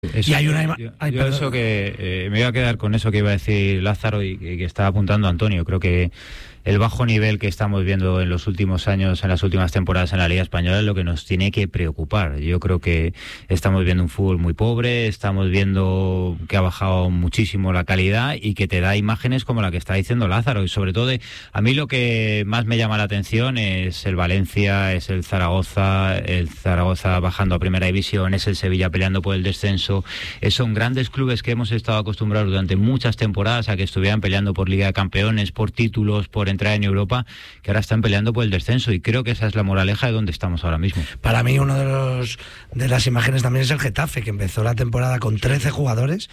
Eso, y hay una yo eso que me iba a quedar con eso que iba a decir Lázaro y que estaba apuntando Antonio. Creo que el bajo nivel que estamos viendo en los últimos años, en las últimas temporadas en la Liga Española es lo que nos tiene que preocupar. Yo creo que estamos viendo un fútbol muy pobre, estamos viendo que ha bajado muchísimo la calidad y que te da imágenes como la que está diciendo Lázaro. Y sobre todo, a mí lo que más me llama la atención es el Valencia, es el Zaragoza bajando a Primera División, es el Sevilla peleando por el descenso. Son grandes clubes que hemos estado acostumbrados durante muchas temporadas a que estuvieran peleando por Liga de Campeones, por títulos, por entrar en Europa, que ahora están peleando por el descenso, y creo que esa es la moraleja de donde estamos ahora mismo. Para mí uno de las imágenes también es el Getafe, que empezó la temporada con 13 jugadores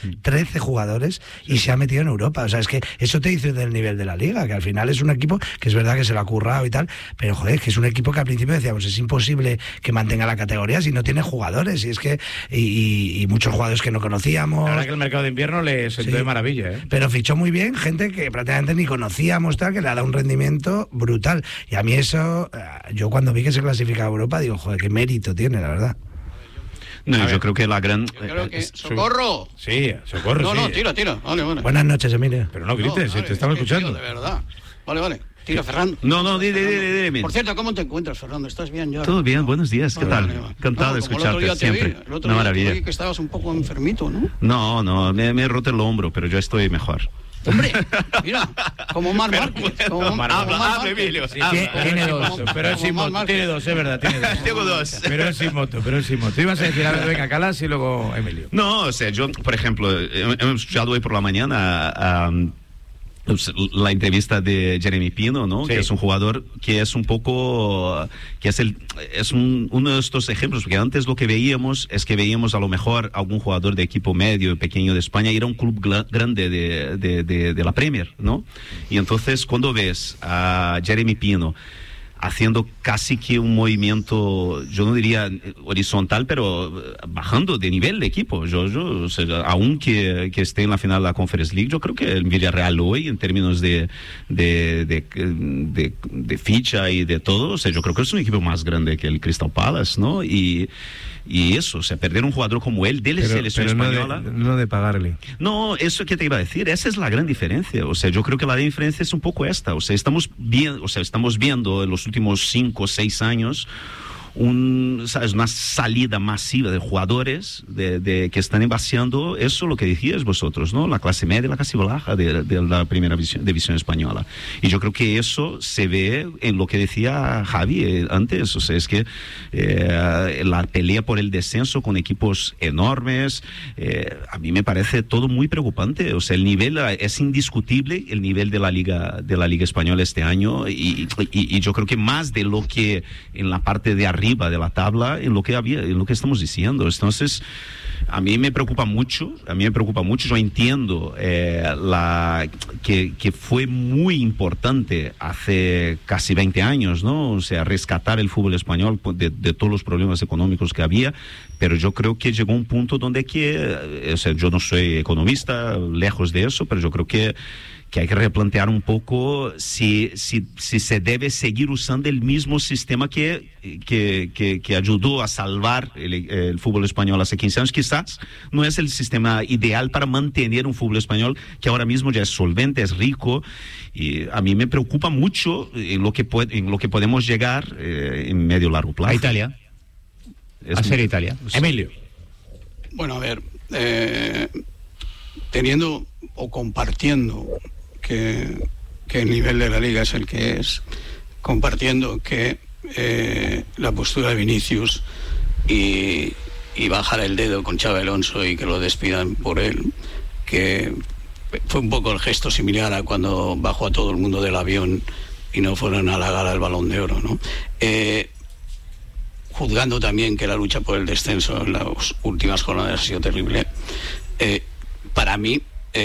y se ha metido en Europa. O sea, es que eso te dice del nivel de la Liga, que al final es un equipo que es verdad que se lo ha currado y tal, pero joder, que es un equipo que al principio decíamos, es imposible que mantenga la categoría si no tiene jugadores, y es que y muchos jugadores que no conocíamos. La verdad que el mercado de invierno le sentó de maravilla, ¿eh? Pero fichó muy bien gente que prácticamente ni conocíamos, tal, que le ha dado un rendimiento brutal. Y a mí eso, yo cuando vi que se clasificaba a Europa, digo, joder, qué mérito tiene, la verdad. No, yo creo que la gran... ¡Socorro! Sí, socorro, No, tira. Vale. Buenas noches, Emilio. Pero no grites, te estamos escuchando. De verdad. Vale. Tira, Fernando. No, dime. Por cierto, ¿cómo te encuentras, Fernando? ¿Estás bien ya? Todo bien, buenos días, ¿qué tal? Encantado de escucharte siempre. El otro día te vi que estabas un poco enfermito, ¿no? No, me he roto el hombro, pero yo estoy mejor. Hombre, mira, como Mar Márquez. Habla, Emilio. Sí, tiene dos, pero es sin moto. Tiene dos, es verdad, tiene dos. Tengo dos. Pero es sin moto. Ibas a decir, a ver, venga, Calas y luego Emilio. No, o sea, yo, por ejemplo, hemos escuchado hoy por la mañana la entrevista de Jeremy Pino, ¿no? Sí. Que es un jugador que es un poco, que es uno de estos ejemplos, porque antes lo que veíamos es que veíamos a lo mejor algún jugador de equipo medio, pequeño de España, y era un club grande de la Premier, ¿no? Y entonces cuando ves a Jeremy Pino haciendo casi que un movimiento, yo no diría horizontal, pero bajando de nivel de equipo. Yo o sea, aunque esté en la final de la Conference League, yo creo que el Villarreal hoy, en términos de ficha y de todo, o sea, yo creo que es un equipo más grande que el Crystal Palace, ¿no? Y eso, o sea, perder un jugador como él de la selección española... No de pagarle. No, eso que te iba a decir, esa es la gran diferencia. O sea, yo creo que la diferencia es un poco esta. O sea, estamos viendo en los últimos 5 o 6 años una salida masiva de jugadores que están vaciando eso, lo que decíais vosotros, ¿no? La clase media, la clase baja de la primera división española. Y yo creo que eso se ve en lo que decía Javi antes. O sea, es que la pelea por el descenso con equipos enormes, a mí me parece todo muy preocupante. O sea, el nivel es indiscutible, el nivel de la Liga Española este año, y yo creo que más de lo que en la parte de arriba de la tabla, en lo que estamos diciendo. Entonces, a mí me preocupa mucho. Yo entiendo que fue muy importante hace casi 20 años, ¿no? O sea, rescatar el fútbol español de todos los problemas económicos que había, pero yo creo que llegó un punto donde o sea, yo no soy economista, lejos de eso, pero yo creo que hay que replantear un poco si se debe seguir usando el mismo sistema que ayudó a salvar el fútbol español hace 15 años. Quizás no es el sistema ideal para mantener un fútbol español que ahora mismo ya es solvente, es rico, y a mí me preocupa mucho en lo que podemos llegar en medio largo plazo. A Italia. Ser Italia. Emilio. Bueno, a ver, teniendo o compartiendo que el nivel de la Liga es el que es, compartiendo que la postura de Vinicius y bajar el dedo con Xabi Alonso y que lo despidan por él, que fue un poco el gesto similar a cuando bajó a todo el mundo del avión y no fueron a la gala del Balón de Oro, ¿no? Juzgando también que la lucha por el descenso en las últimas jornadas ha sido terrible, para mí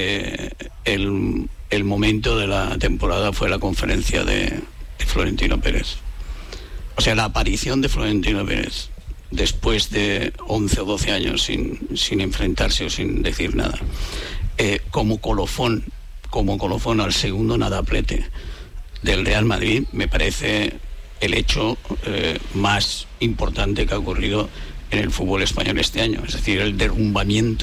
el momento de la temporada fue la conferencia de Florentino Pérez. O sea, la aparición de Florentino Pérez después de 11 o 12 años sin enfrentarse o sin decir nada, como colofón al segundo nadaplete del Real Madrid, me parece el hecho más importante que ha ocurrido en el fútbol español este año, es decir, el derrumbamiento